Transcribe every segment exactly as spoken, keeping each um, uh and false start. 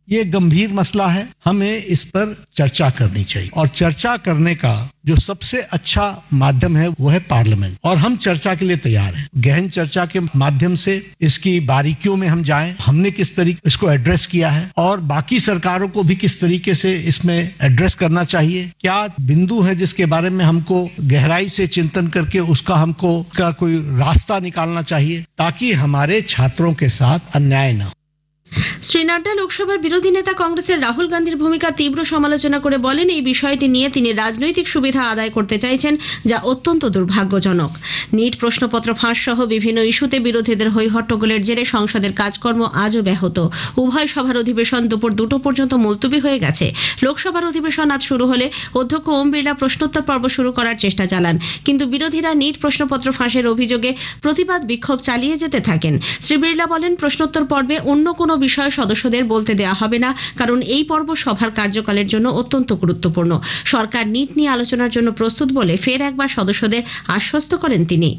ये गंभीर मसला है, हमें इस पर चर्चा करनी चाहिए और चर्चा करने का जो सबसे अच्छा माध्यम है वो है पार्लियामेंट और हम चर्चा के लिए तैयार हैं। गहन चर्चा के माध्यम से इसकी बारीकियों में हम जाएं, हमने किस तरीके इसको एड्रेस किया है और बाकी सरकारों को भी किस तरीके से इसमें एड्रेस करना चाहिए, क्या बिंदु है जिसके बारे में हमको गहराई से चिंतन करके उसका हमको का कोई रास्ता निकालना चाहिए ताकि हमारे छात्रों के साथ अन्याय न हो। শ্রী নাড্ডা লোকসভার বিরোধী নেতা কংগ্রেসের রাহুল গান্ধীর ভূমিকা তীব্র সমালোচনা করে বলেন এই বিষয়টি নিয়ে তিনি রাজনৈতিক সুবিধা আদায় করতে চাইছেন, যা অত্যন্ত দুর্ভাগ্যজনক। নিট প্রশ্নপত্র ফাঁস সহ বিভিন্ন ইস্যুতে বিরোধীদের হইহট্টগোলের জেরে সংসদের কাজকর্ম আজও ব্যাহত। উভয় সভার অধিবেশন দুপুর দুটো পর্যন্ত মুলতবি হয়ে গেছে। লোকসভার অধিবেশন আজ শুরু হলে অধ্যক্ষ ওম বিড়লা প্রশ্নোত্তর পর্ব শুরু করার চেষ্টা চালান, কিন্তু বিরোধীরা নিট প্রশ্নপত্র ফাঁসের অভিযোগে প্রতিবাদ বিক্ষোভ চালিয়ে যেতে থাকেন। শ্রী বিড়লা বলেন প্রশ্নোত্তর পর্বে অন্য কোনো বিষয় সদস্যদের বলতে দেওয়া হবে না, কারণ এই পর্ব সভার কার্যকালের জন্য অত্যন্ত গুরুত্বপূর্ণ। সরকার নিট নিয়ে আলোচনার জন্য প্রস্তুত বলে ফের একবার সদস্যদের আশ্বস্ত করেন তিনি।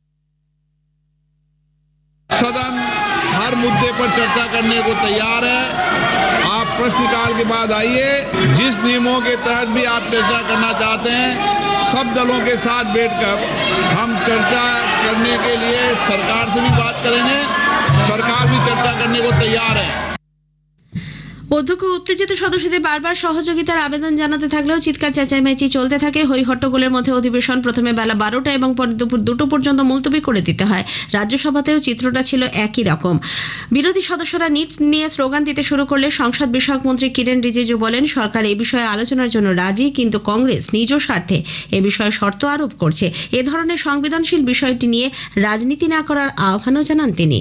सदन हर मुद्दे पर चर्चा करने को तैयार है। आप प्रश्नकाल के बाद आइए, जिस नियमों के तहत भी आप चर्चा करना चाहते हैं सब दलों के साथ बैठकर हम चर्चा करने के लिए सरकार से भी बात करेंगे। सरकार भी चर्चा करने को तैयार है। অধ্যক্ষ উত্তেজিত সদস্যদের বারবার সহযোগিতার আবেদন জানাতে থাকলেও চিৎকার চেঁচামেচি চলতে থাকে। হই হট্টগোলের মধ্যে অধিবেশন প্রথমে বেলা বারোটা এবং পরে দুপুর দুটো পর্যন্ত মুলতবি করে দিতে হয়। রাজ্যসভাতেও চিত্রটা ছিল একই রকম। বিরোধী সদস্যরা নিট নিয়ে স্লোগান দিতে শুরু করলে সংসদ বিষয়ক মন্ত্রী কিরেন রিজিজু বলেন সরকার এই বিষয়ে আলোচনার জন্য রাজি, কিন্তু কংগ্রেস নিজ স্বার্থে এ বিষয়ে শর্ত আরোপ করছে। এ ধরনের সংবেদনশীল বিষয়টি নিয়ে রাজনীতি না করার আহ্বানও জানান তিনি।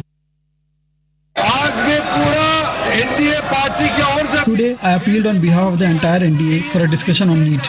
एनडीए पार्टी की ओर से Today I appealed on behalf of the entire N D A for a discussion on NEET.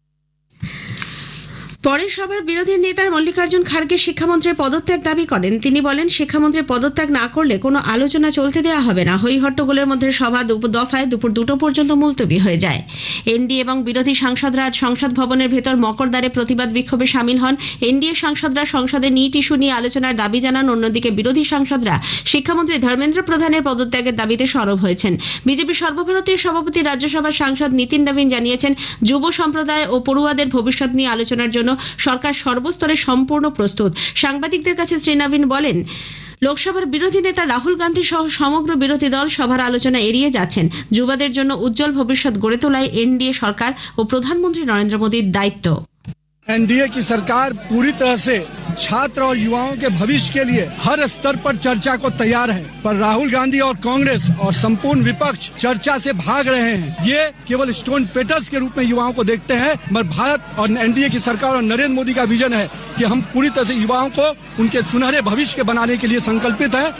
পরে সভার বিরোধী নেতা মল্লিকার্জুন খাড়গে শিক্ষামন্ত্রীর পদত্যাগ দাবি করেন। তিনি বলেন শিক্ষামন্ত্রী পদত্যাগ না করলে কোনো আলোচনা চলতে দেওয়া হবে না। হই হট্টগোলের মধ্যে সভা দফায় দুপুর দুটো পর্যন্ত মুলতবি হয়ে যায়। এনডিএ এবং বিরোধী সাংসদরা আজ সংসদ ভবনের ভেতর মকরদ্বারে প্রতিবাদ বিক্ষোভে সামিল হন। এনডিএ সাংসদরা সংসদে নিট ইস্যু নিয়ে আলোচনার দাবি জানান, অন্যদিকে বিরোধী সাংসদরা শিক্ষামন্ত্রী ধর্মেন্দ্র প্রধানের পদত্যাগের দাবিতে সরব হয়েছেন। বিজেপি সর্বভারতীয় সভাপতি রাজ্যসভার সাংসদ নিতিন নবীন জানিয়েছেন যুব সম্প্রদায় ও পড়ুয়াদের ভবিষ্যৎ নিয়ে আলোচনার জন্য সরকার সর্বস্তরে সম্পূর্ণ প্রস্তুত। সাংবাদিকদের কাছে শ্রী নবীন বলেন লোকসভার বিরোধী নেতা রাহুল গান্ধী সহ সমগ্র বিরোধী দল সভার আলোচনা এড়িয়ে যাচ্ছেন। যুবাদের জন্য উজ্জ্বল ভবিষ্যৎ গড়ে তোলায় এনডিএ সরকার ও প্রধানমন্ত্রী নরেন্দ্র মোদীর দায়িত্ব। एनडीए की सरकार पूरी तरह से छात्र और युवाओं के भविष्य के लिए हर स्तर पर चर्चा को तैयार है, पर राहुल गांधी और कांग्रेस और संपूर्ण विपक्ष चर्चा से भाग रहे हैं। ये केवल स्टोन पेटर्स के रूप में युवाओं को देखते हैं, मगर भारत और एनडीए की सरकार और नरेंद्र मोदी का विजन है कि हम पूरी तरह से युवाओं को उनके सुनहरे भविष्य के बनाने के लिए संकल्पित हैं।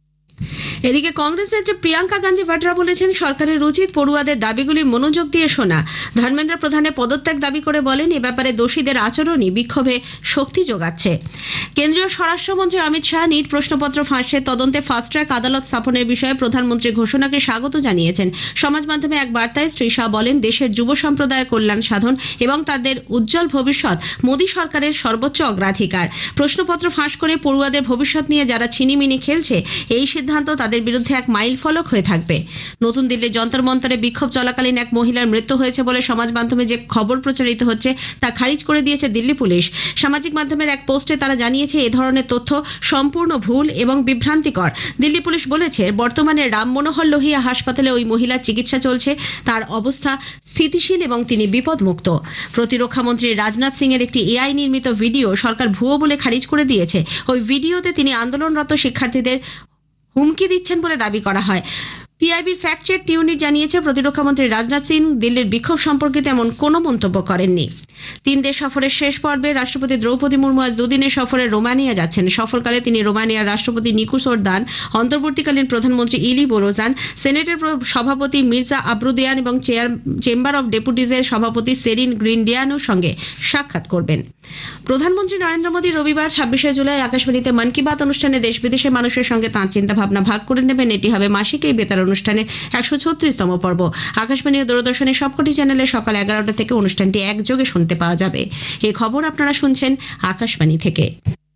এদিকে কংগ্রেস নেত্রী প্রিয়াঙ্কা গান্ধী ভাডরা বলেছেন সরকারের উচিত পড়ুয়াদের দাবিগুলি মনোযোগ দিয়ে শোনা। ধর্মেন্দ্র প্রধানের পদত্যাগ দাবি করে বলেন এ ব্যাপারে দোষীদের আচরণই বিক্ষোভে শক্তি যোগাচ্ছে। কেন্দ্রীয় স্বরাষ্ট্রমন্ত্রী অমিত শাহ নিট প্রশ্নপত্র ফাঁসের তদন্তে ফাস্ট ট্র্যাক আদালত স্থাপনের বিষয়ে প্রধানমন্ত্রীর ঘোষণাকে স্বাগত জানিয়েছেন। সমাজ মাধ্যমে এক বার্তায় শ্রী শাহ বলেন দেশের যুব সম্প্রদায়ের কল্যাণ সাধন এবং তাদের উজ্জ্বল ভবিষ্যৎ মোদী সরকারের সর্বোচ্চ অগ্রাধিকার। প্রশ্নপত্র ফাঁস করে পড়ুয়াদের ভবিষ্যৎ নিয়ে যারা ছিনিমিনি খেলছে এই সিদ্ধান্ত তাদের বিরুদ্ধে এক মাইল ফলক হয়ে থাকবে। নতুন দিল্লির যন্তর মন্তরে বিক্ষোভ চলাকালীন এক মহিলার মৃত্যু হয়েছে বলে সমাজ মাধ্যমে যে খবর প্রচারিত হচ্ছে তা খারিজ করে দিয়েছে দিল্লি পুলিশ। সামাজিক মাধ্যমের এক পোস্টে তারা জানিয়েছে এ ধরনের তথ্য সম্পূর্ণ ভুল এবং বিভ্রান্তিকর। দিল্লি পুলিশ বলেছে বর্তমানে রাম মনোহর লোহিয়া হাসপাতালে ওই মহিলার চিকিৎসা চলছে, তার অবস্থা স্থিতিশীল এবং তিনি বিপদমুক্ত। প্রতিরক্ষা মন্ত্রী রাজনাথ সিং এর একটি এআই নির্মিত ভিডিও সরকার ভুয়ো বলে খারিজ করে দিয়েছে। ওই ভিডিওতে তিনি আন্দোলনরত শিক্ষার্থীদের হুমকি দিচ্ছেন বলে দাবি করা হয়। পিআইবির ফ্যাক্ট চেক ইউনিট জানিয়েছে প্রতিরক্ষামন্ত্রী রাজনাথ সিং দিল্লির বিক্ষোভ সম্পর্কে তেমন কোনো মন্তব্য করেননি। তিন দেশ সফরের শেষ পর্বে রাষ্ট্রপতি দ্রৌপদী মুর্মু আজ দুদিনের সফরে রোমানিয়া যাচ্ছেন। সফরকালে তিনি রোমানিয়ার রাষ্ট্রপতি নিকোস ওরদান, অন্তর্বর্তীকালীন প্রধানমন্ত্রী ইলি বোরোজান, সেনেটের সভাপতি মির্জা আব্রুদিয়ান এবং চেম্বার অব ডেপুটিজের সভাপতি সেরিন গ্রিন্ডিয়ানোর সঙ্গে সাক্ষাৎ করবেন। প্রধানমন্ত্রী নরেন্দ্র মোদী রবিবার ছাব্বিশে জুলাই আকাশবাণীতে মন কি বাত অনুষ্ঠানে দেশ বিদেশের মানুষের সঙ্গে তাঁর চিন্তা ভাবনা ভাগ করে নেবেন। এটি হবে মাসিক এই বেতার অনুষ্ঠানের একশো ছত্রিশতম পর্ব। আকাশবাণী ও দূরদর্শনের সবকটি চ্যানেলে সকাল এগারোটা থেকে অনুষ্ঠানটি একযোগে শুনতে পাওয়া যাবে। এই খবর আপনারা শুনছেন আকাশবাণী থেকে।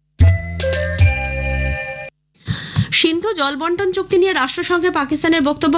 সিন্ধু জল বন্টন চুক্তি নিয়ে রাষ্ট্রসংঘে পাকিস্তানের বক্তব্য